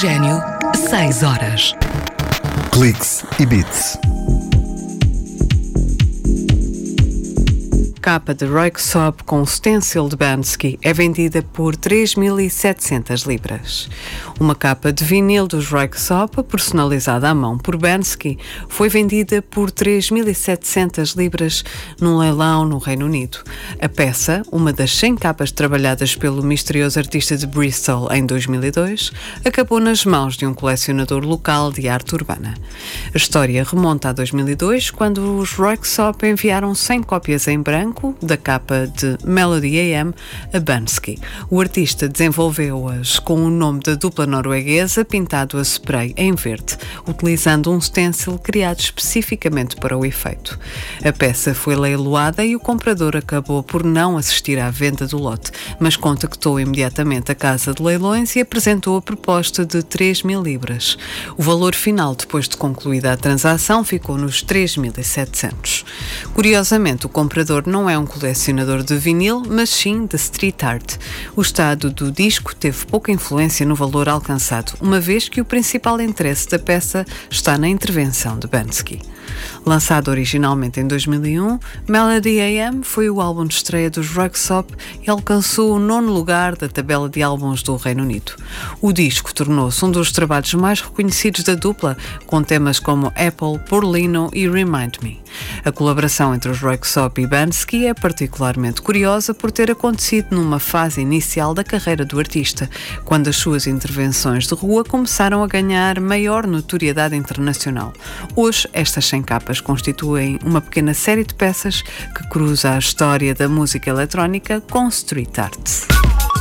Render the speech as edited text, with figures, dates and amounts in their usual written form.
Oxigênio, 6 horas. Cliques e Beats. Capa de Röyksopp com stencil de Banksy é vendida por 3.700 libras. Uma capa de vinil dos Röyksopp, personalizada à mão por Banksy, foi vendida por 3.700 libras num leilão no Reino Unido. A peça, uma das 100 capas trabalhadas pelo misterioso artista de Bristol em 2002, acabou nas mãos de um colecionador local de arte urbana. A história remonta a 2002, quando os Röyksopp enviaram 100 cópias em branco da capa de Melody AM a Banksy. O artista desenvolveu-as com o nome da dupla norueguesa pintado a spray em verde, utilizando um stencil criado especificamente para o efeito. A peça foi leiloada e o comprador acabou por não assistir à venda do lote, mas contactou imediatamente a casa de leilões e apresentou a proposta de 3.000 libras. O valor final, depois de concluída a transação, ficou nos 3.700. Curiosamente, o comprador não é um colecionador de vinil, mas sim de street art. O estado do disco teve pouca influência no valor alcançado, uma vez que o principal interesse da peça está na intervenção de Banksy. Lançado originalmente em 2001, Melody AM foi o álbum de estreia dos Röyksopp e alcançou o 9º lugar da tabela de álbuns do Reino Unido. O disco tornou-se um dos trabalhos mais reconhecidos da dupla, com temas como Apple, Porlino e Remind Me. A colaboração entre os Röyksopp e Banksy é particularmente curiosa por ter acontecido numa fase inicial da carreira do artista, quando as suas intervenções de rua começaram a ganhar maior notoriedade internacional. Hoje, estas 100 capas constituem uma pequena série de peças que cruza a história da música eletrónica com street art.